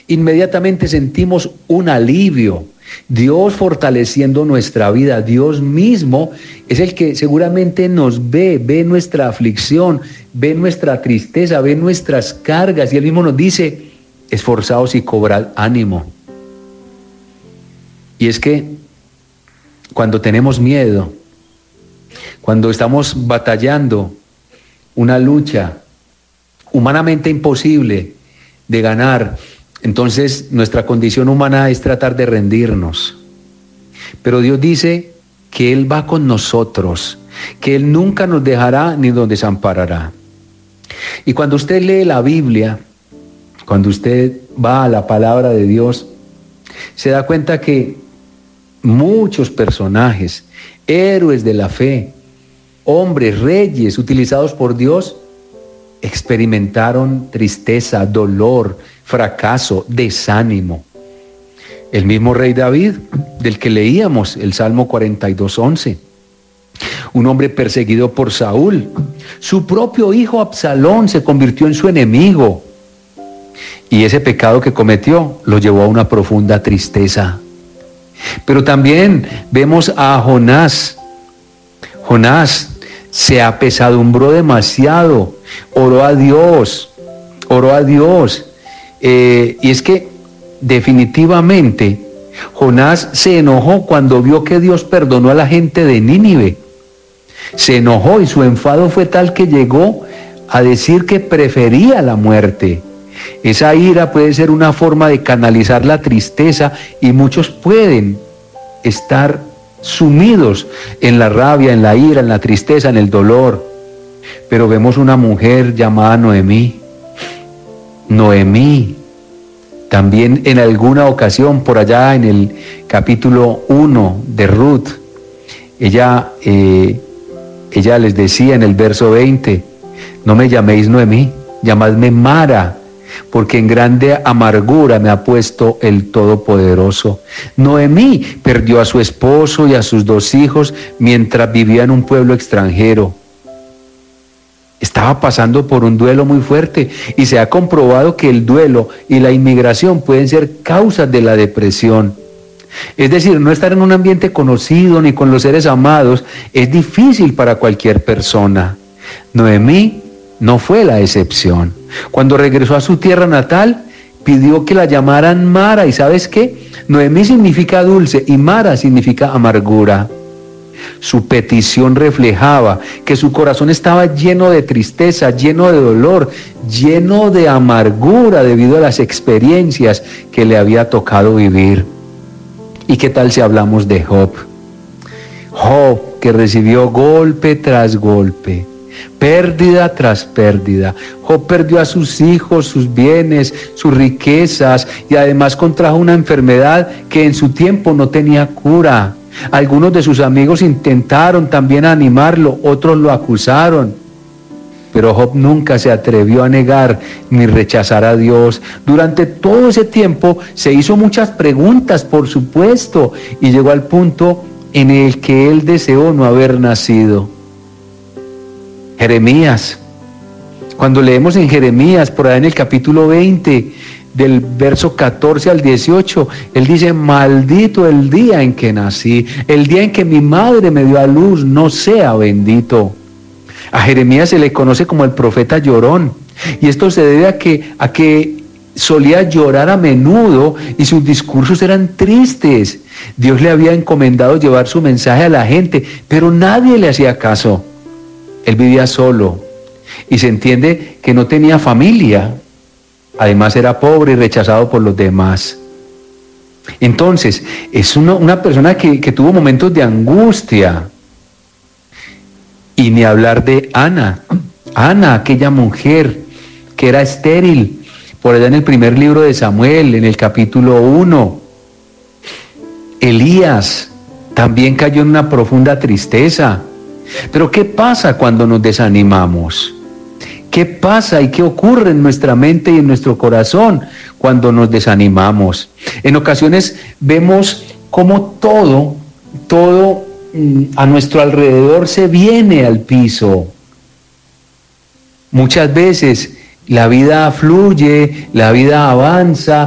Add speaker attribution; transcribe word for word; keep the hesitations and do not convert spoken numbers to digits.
Speaker 1: inmediatamente sentimos un alivio. Dios fortaleciendo nuestra vida, Dios mismo es el que seguramente nos ve, ve nuestra aflicción, ve nuestra tristeza, ve nuestras cargas, y Él mismo nos dice: esforzaos y cobrad ánimo. Y es que cuando tenemos miedo, cuando estamos batallando una lucha humanamente imposible de ganar, entonces nuestra condición humana es tratar de rendirnos. Pero Dios dice que Él va con nosotros, que Él nunca nos dejará ni nos desamparará. Y cuando usted lee la Biblia, cuando usted va a la palabra de Dios, se da cuenta que muchos personajes, héroes de la fe, hombres, reyes utilizados por Dios, experimentaron tristeza, dolor, fracaso, desánimo. El mismo rey David, del que leíamos el Salmo cuarenta y dos, once, un hombre perseguido por Saúl, su propio hijo Absalón se convirtió en su enemigo, y ese pecado que cometió lo llevó a una profunda tristeza. Pero también vemos a Jonás. Jonás se apesadumbró demasiado, oró a Dios, oró a Dios, eh, y es que definitivamente Jonás se enojó cuando vio que Dios perdonó a la gente de Nínive. Se enojó y su enfado fue tal que llegó a decir que prefería la muerte. Esa ira puede ser una forma de canalizar la tristeza, y muchos pueden estar sumidos en la rabia, en la ira, en la tristeza, en el dolor. Pero vemos una mujer llamada Noemí. Noemí, también en alguna ocasión, por allá en el capítulo uno de Ruth, ella, eh, ella les decía en el verso veinte: no me llaméis Noemí, llamadme Mara, porque en grande amargura me ha puesto el Todopoderoso. Noemí perdió a su esposo y a sus dos hijos mientras vivía en un pueblo extranjero. Estaba pasando por un duelo muy fuerte, y se ha comprobado que el duelo y la inmigración pueden ser causas de la depresión. Es decir, no estar en un ambiente conocido ni con los seres amados es difícil para cualquier persona. Noemí no fue la excepción. Cuando regresó a su tierra natal, pidió que la llamaran Mara. ¿Y sabes qué? Noemí significa dulce y Mara significa amargura. Su petición reflejaba que su corazón estaba lleno de tristeza, lleno de dolor, lleno de amargura debido a las experiencias que le había tocado vivir. ¿Y qué tal si hablamos de Job? Job, que recibió golpe tras golpe, pérdida tras pérdida. Job perdió a sus hijos, sus bienes, sus riquezas, y además contrajo una enfermedad que en su tiempo no tenía cura. Algunos de sus amigos intentaron también animarlo, otros lo acusaron. Pero Job nunca se atrevió a negar ni rechazar a Dios. Durante todo ese tiempo se hizo muchas preguntas, por supuesto, y llegó al punto en el que él deseó no haber nacido. Jeremías, cuando leemos en Jeremías, por ahí en el capítulo veinte, del verso catorce al dieciocho, él dice: maldito el día en que nací, el día en que mi madre me dio a luz, no sea bendito. A Jeremías se le conoce como el profeta llorón, y esto se debe a que, a que solía llorar a menudo y sus discursos eran tristes. Dios le había encomendado llevar su mensaje a la gente, pero nadie le hacía caso. Él vivía solo y se entiende que no tenía familia. Además era pobre y rechazado por los demás. Entonces, es una, una persona que, que tuvo momentos de angustia. Y ni hablar de Ana. Ana, aquella mujer que era estéril, por allá en el primer libro de Samuel, en el capítulo uno. Elías también cayó en una profunda tristeza. Pero ¿qué pasa cuando nos desanimamos? ¿Qué pasa y qué ocurre en nuestra mente y en nuestro corazón cuando nos desanimamos? En ocasiones vemos cómo todo, todo mm, a nuestro alrededor se viene al piso. Muchas veces la vida fluye, la vida avanza,